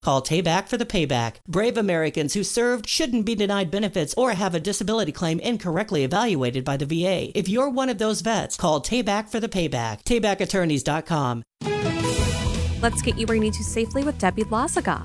Call Tayback for the payback. Brave Americans who served shouldn't be denied benefits or have a disability claim incorrectly evaluated by the VA. If you're one of those vets, call Tayback for the payback. TaybackAttorneys.com. Let's get you where you need to safely with Debbie Lazaga.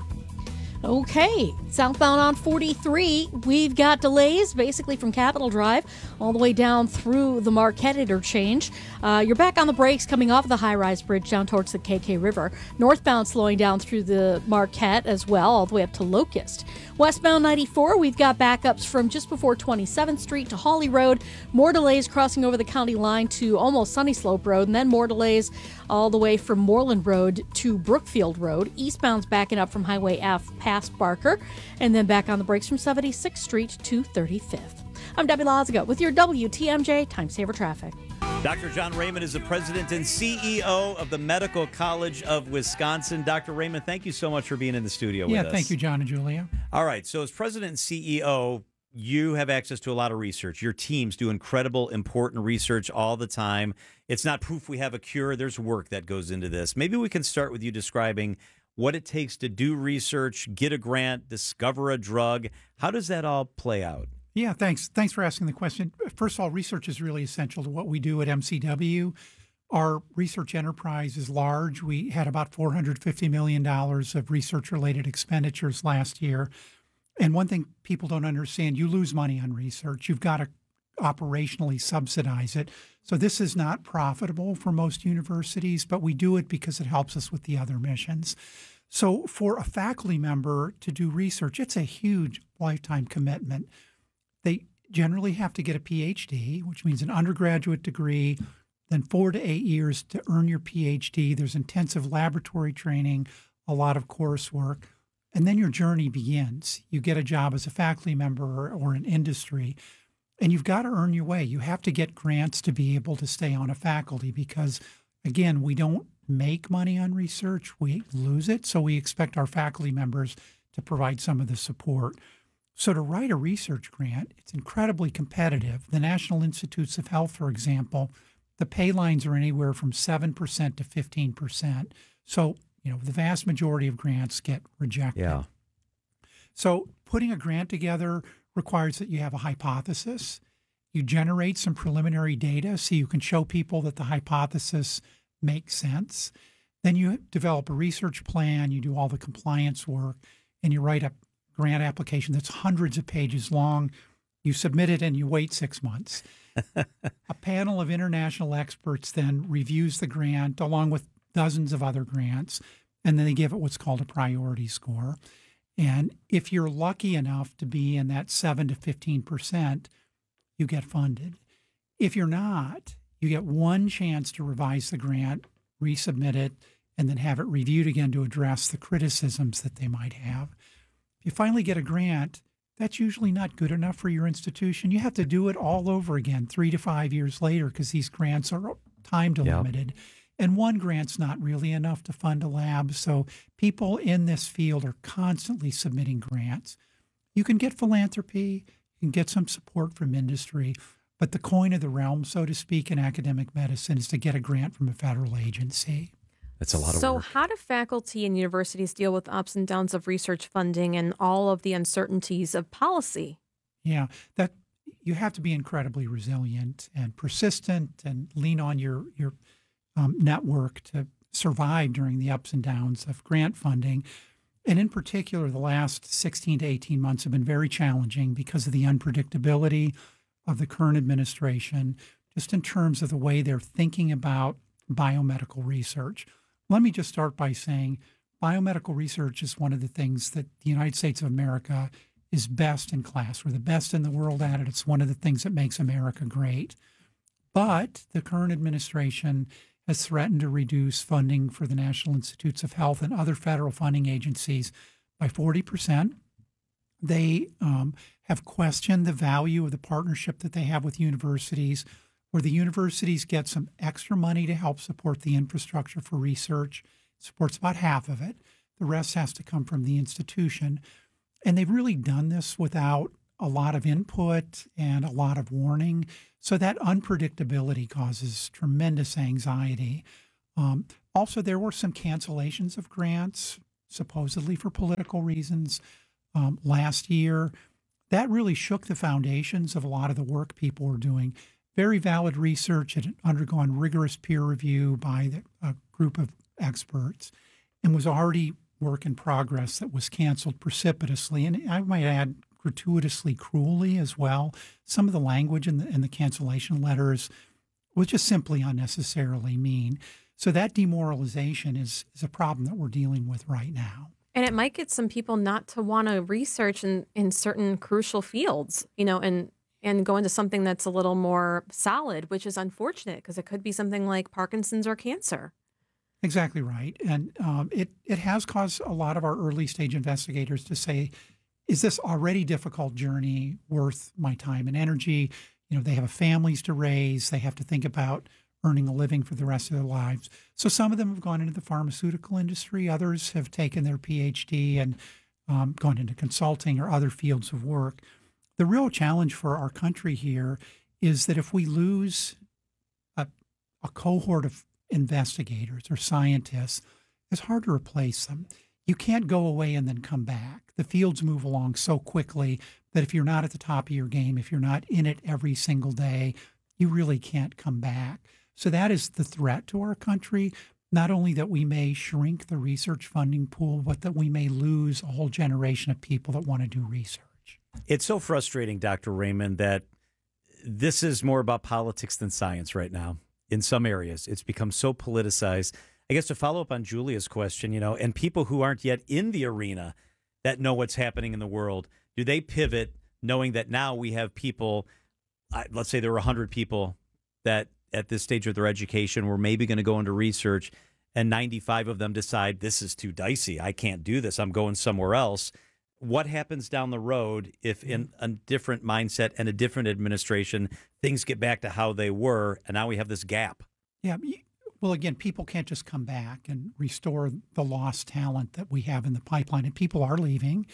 Okay, southbound on 43, we've got delays basically from Capitol Drive all the way down through the Marquette interchange. You're back on the brakes coming off the high-rise bridge down towards the KK River. Northbound slowing down through the Marquette as well, all the way up to Locust. Westbound 94, we've got backups from just before 27th Street to Hawley Road. More delays crossing over the county line to almost Sunny Slope Road, and then more delays all the way from Moreland Road to Brookfield Road. Eastbound's backing up from Highway F past Barker, and then back on the brakes from 76th Street to 35th. I'm Debbie Lazaga with your WTMJ Time Saver Traffic. Dr. John Raymond is the president and CEO of the Medical College of Wisconsin. Dr. Raymond, thank you so much for being in the studio with us. Yeah, thank you, John and Julia. All right, so as president and CEO, you have access to a lot of research. Your teams do incredible, important research all the time. It's not proof we have a cure. There's work that goes into this. Maybe we can start with you describing what it takes to do research, get a grant, discover a drug. How does that all play out? Yeah, thanks. Thanks for asking the question. First of all, research is really essential to what we do at MCW. Our research enterprise is large. We had about $450 million of research-related expenditures last year. And one thing people don't understand, you lose money on research. You've got to operationally subsidize it. So this is not profitable for most universities, but we do it because it helps us with the other missions. So for a faculty member to do research, it's a huge lifetime commitment. They generally have to get a PhD, which means an undergraduate degree, then 4 to 8 years to earn your PhD. There's intensive laboratory training, a lot of coursework, and then your journey begins. You get a job as a faculty member or in industry, and you've got to earn your way. You have to get grants to be able to stay on a faculty because, again, we don't make money on research. We lose it, so we expect our faculty members to provide some of the support. So to write a research grant, it's incredibly competitive. The National Institutes of Health, for example, the pay lines are anywhere from 7% to 15%. So, the vast majority of grants get rejected. Yeah. So putting a grant together requires that you have a hypothesis. You generate some preliminary data so you can show people that the hypothesis makes sense. Then you develop a research plan, you do all the compliance work, and you write a grant application that's hundreds of pages long. You submit it and you wait 6 months. A panel of international experts then reviews the grant along with dozens of other grants, and then they give it what's called a priority score. And if you're lucky enough to be in that 7 to 15%, you get funded. If you're not, you get one chance to revise the grant, resubmit it, and then have it reviewed again to address the criticisms that they might have. If you finally get a grant, that's usually not good enough for your institution. You have to do it all over again 3 to 5 years later because these grants are time delimited. Yep. And one grant's not really enough to fund a lab. So people in this field are constantly submitting grants. You can get philanthropy, you can get some support from industry, but the coin of the realm, so to speak, in academic medicine is to get a grant from a federal agency. That's a lot of work. So how do faculty and universities deal with ups and downs of research funding and all of the uncertainties of policy? Yeah, that you have to be incredibly resilient and persistent and lean on your network to survive during the ups and downs of grant funding. And in particular, the last 16 to 18 months have been very challenging because of the unpredictability of the current administration, just in terms of the way they're thinking about biomedical research. Let me just start by saying biomedical research is one of the things that the United States of America is best in class. We're the best in the world at it. It's one of the things that makes America great. But the current administration has threatened to reduce funding for the National Institutes of Health and other federal funding agencies by 40%. They have questioned the value of the partnership that they have with universities, where the universities get some extra money to help support the infrastructure for research. It supports about half of it. The rest has to come from the institution. And they've really done this without a lot of input and a lot of warning. So that unpredictability causes tremendous anxiety. Also, there were some cancellations of grants supposedly for political reasons last year. That really shook the foundations of a lot of the work people were doing. Very valid research. It had undergone rigorous peer review by a group of experts and was already work in progress that was canceled precipitously. And I might add, gratuitously cruelly as well. Some of the language in the cancellation letters was just simply unnecessarily mean. So that demoralization is a problem that we're dealing with right now. And it might get some people not to want to research in certain crucial fields, and go into something that's a little more solid, which is unfortunate because it could be something like Parkinson's or cancer. Exactly right. And it has caused a lot of our early stage investigators to say, is this already difficult journey worth my time and energy? They have families to raise. They have to think about earning a living for the rest of their lives. So some of them have gone into the pharmaceutical industry. Others have taken their PhD and gone into consulting or other fields of work. The real challenge for our country here is that if we lose a cohort of investigators or scientists, it's hard to replace them. You can't go away and then come back. The fields move along so quickly that if you're not at the top of your game, if you're not in it every single day, you really can't come back. So that is the threat to our country, not only that we may shrink the research funding pool, but that we may lose a whole generation of people that want to do research. It's so frustrating, Dr. Raymond, that this is more about politics than science right now. In some areas, it's become so politicized. I guess to follow up on Julia's question, and people who aren't yet in the arena that know what's happening in the world, do they pivot knowing that now we have people, let's say there were 100 people that at this stage of their education were maybe going to go into research, and 95 of them decide this is too dicey. I can't do this. I'm going somewhere else. What happens down the road if in a different mindset and a different administration, things get back to how they were, and now we have this gap? Yeah. Well, again, people can't just come back and restore the lost talent that we have in the pipeline, and people are leaving.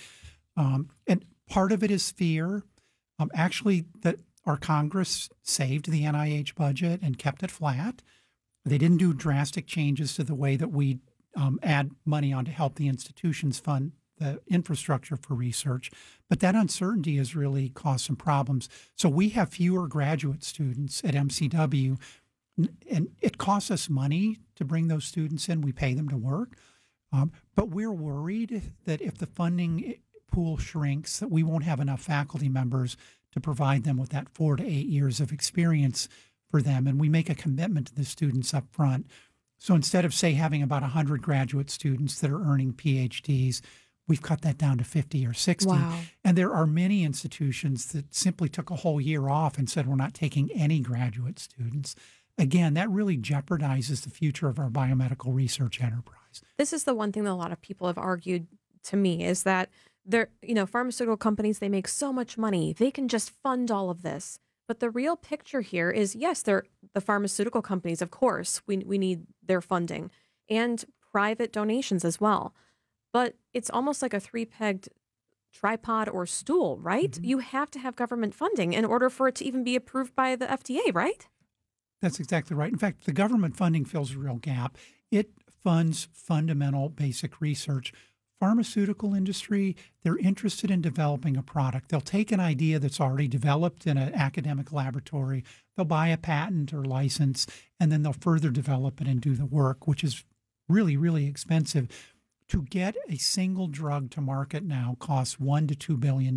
And part of it is fear. Actually, that our Congress saved the NIH budget and kept it flat. They didn't do drastic changes to the way that we add money on to help the institutions fund the infrastructure for research. But that uncertainty has really caused some problems. So we have fewer graduate students at MCW, and it costs us money to bring those students in. We pay them to work. But we're worried that if the funding pool shrinks, that we won't have enough faculty members to provide them with that 4 to 8 years of experience for them. And we make a commitment to the students up front. So instead of, say, having about 100 graduate students that are earning PhDs, we've cut that down to 50 or 60. Wow. And there are many institutions that simply took a whole year off and said, we're not taking any graduate students. Again, that really jeopardizes the future of our biomedical research enterprise. This is the one thing that a lot of people have argued to me is that pharmaceutical companies, they make so much money. They can just fund all of this. But the real picture here is, yes, they're the pharmaceutical companies, of course, we need their funding and private donations as well. But it's almost like a three-pegged tripod or stool, right? Mm-hmm. You have to have government funding in order for it to even be approved by the FDA, right? That's exactly right. In fact, the government funding fills a real gap. It funds fundamental basic research. Pharmaceutical industry, they're interested in developing a product. They'll take an idea that's already developed in an academic laboratory, they'll buy a patent or license, and then they'll further develop it and do the work, which is really, really expensive. To get a single drug to market now costs $1 to $2 billion.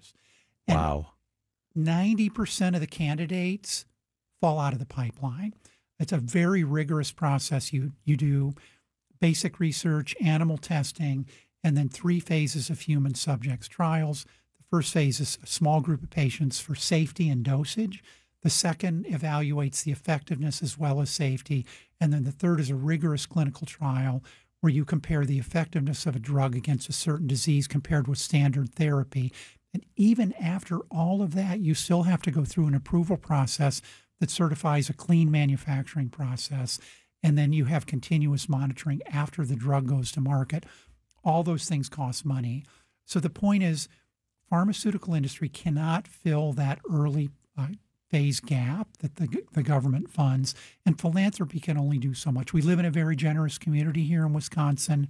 Wow. 90% of the candidates fall out of the pipeline. It's a very rigorous process. You do basic research, animal testing, and then 3 phases of human subjects trials. The first phase is a small group of patients for safety and dosage. The second evaluates the effectiveness as well as safety. And then the third is a rigorous clinical trial where you compare the effectiveness of a drug against a certain disease compared with standard therapy. And even after all of that, you still have to go through an approval process that certifies a clean manufacturing process. And then you have continuous monitoring after the drug goes to market. All those things cost money. So the point is, pharmaceutical industry cannot fill that early phase gap that the government funds, and philanthropy can only do so much. We live in a very generous community here in Wisconsin,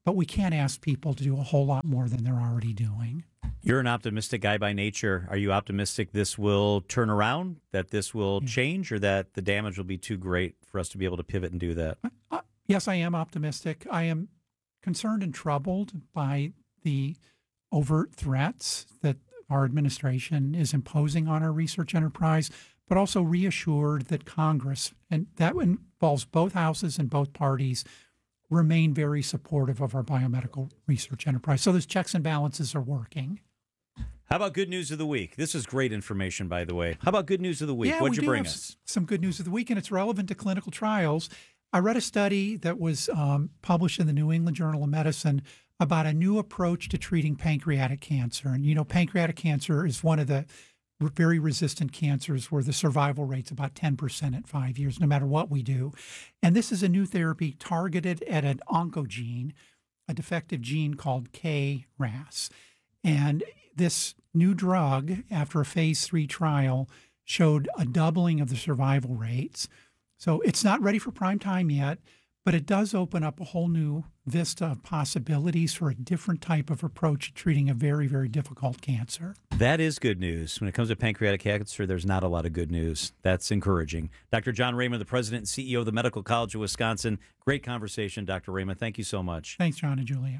but we can't ask people to do a whole lot more than they're already doing. You're an optimistic guy by nature. Are you optimistic this will turn around, that this will change, or that the damage will be too great for us to be able to pivot and do that? Yes, I am optimistic. I am concerned and troubled by the overt threats that our administration is imposing on our research enterprise, but also reassured that Congress, and that involves both houses and both parties, remain very supportive of our biomedical research enterprise. So those checks and balances are working. How about good news of the week? This is great information, by the way. How about good news of the week? Yeah, What'd we you do bring have us? Some good news of the week, and it's relevant to clinical trials. I read a study that was published in the New England Journal of Medicine about a new approach to treating pancreatic cancer. And, you know, pancreatic cancer is one of the very resistant cancers where the survival rate's about 10% at 5 years, no matter what we do. And this is a new therapy targeted at an oncogene, a defective gene called KRAS. And this new drug, after a phase 3 trial, showed a doubling of the survival rates. So it's not ready for prime time yet, but it does open up a whole new vista of possibilities for a different type of approach to treating a very, very difficult cancer. That is good news. When it comes to pancreatic cancer, there's not a lot of good news. That's encouraging. Dr. John Raymond, the president and CEO of the Medical College of Wisconsin. Great conversation, Dr. Raymond. Thank you so much. Thanks, John and Julia.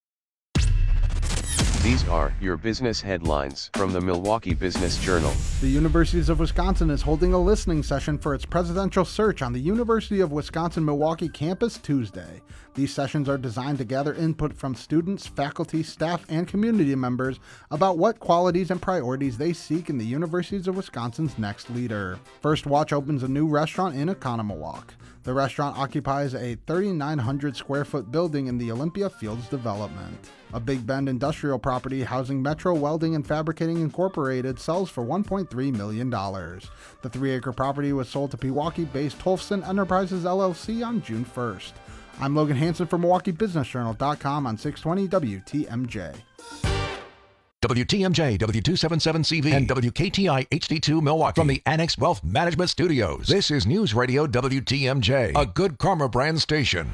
These are your business headlines from the Milwaukee Business Journal. The University of Wisconsin is holding a listening session for its presidential search on the University of Wisconsin-Milwaukee campus Tuesday. These sessions are designed to gather input from students, faculty, staff, and community members about what qualities and priorities they seek in the University of Wisconsin's next leader. First Watch opens a new restaurant in Oconomowoc. The restaurant occupies a 3,900 square foot building in the Olympia Fields development. A Big Bend industrial property housing Metro Welding and Fabricating Incorporated sells for $1.3 million. The 3-acre property was sold to Pewaukee-based Tolfson Enterprises LLC on June 1st. I'm Logan Hansen for MilwaukeeBusinessJournal.com on 620 WTMJ. WTMJ, W277CV, and WKTI HD2 Milwaukee from the Annex Wealth Management Studios. This is News Radio WTMJ, a Good Karma brand station.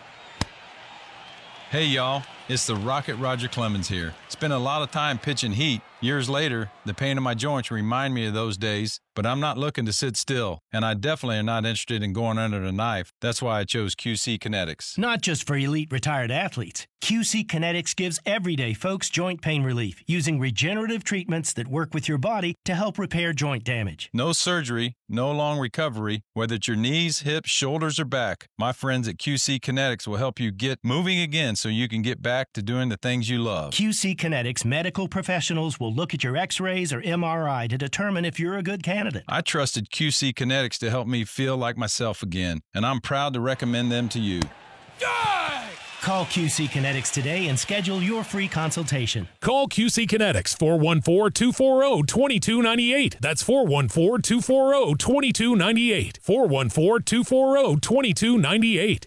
Hey y'all, it's the Rocket Roger Clemens here. Spent a lot of time pitching heat. Years later, the pain in my joints remind me of those days, but I'm not looking to sit still, and I definitely am not interested in going under the knife. That's why I chose QC Kinetics. Not just for elite retired athletes. QC Kinetics gives everyday folks joint pain relief using regenerative treatments that work with your body to help repair joint damage. No surgery, no long recovery, whether it's your knees, hips, shoulders, or back. My friends at QC Kinetics will help you get moving again so you can get back to doing the things you love. QC Kinetics medical professionals will look at your x-rays or MRI to determine if you're a good candidate. I trusted QC Kinetics to help me feel like myself again, and I'm proud to recommend them to you. Call QC Kinetics today and schedule your free consultation. Call QC Kinetics 414-240-2298. That's 414-240-2298. 414-240-2298.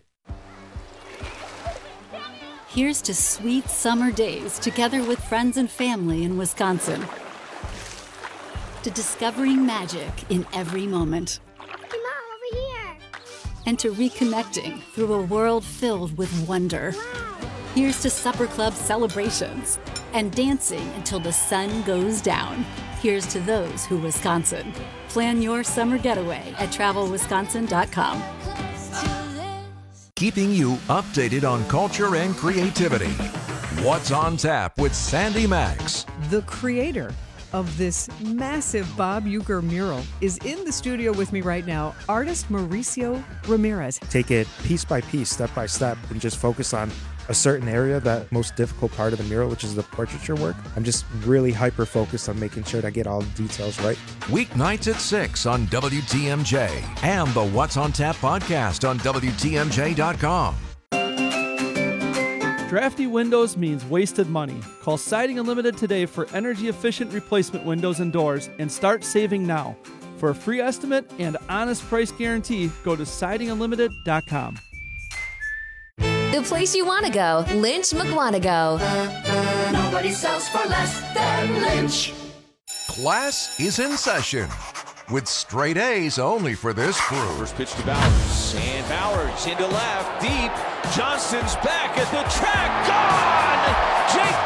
Here's to sweet summer days together with friends and family in Wisconsin. To discovering magic in every moment. Hey, Mom, over here. And to reconnecting through a world filled with wonder. Wow. Here's to supper club celebrations and dancing until the sun goes down. Here's to those who Wisconsin. Plan your summer getaway at travelwisconsin.com. Keeping you updated on culture and creativity. What's on Tap with Sandy Max. The creator of this massive Bob Uecker mural is in the studio with me right now, artist Mauricio Ramirez. Take it piece by piece, step by step, and just focus on a certain area, that most difficult part of the mural, which is the portraiture work. I'm just really hyper-focused on making sure that I get all the details right. Weeknights at 6 on WTMJ and the What's on Tap podcast on WTMJ.com. Drafty windows means wasted money. Call Siding Unlimited today for energy-efficient replacement windows and doors and start saving now. For a free estimate and honest price guarantee, go to sidingunlimited.com. The place you want to go, Lynch McWanago. Nobody sells for less than Lynch. Class is in session with straight A's only for this crew. First pitch to Bowers. Bowers, and Bowers into left, deep. Johnston's back at the track, gone! Jake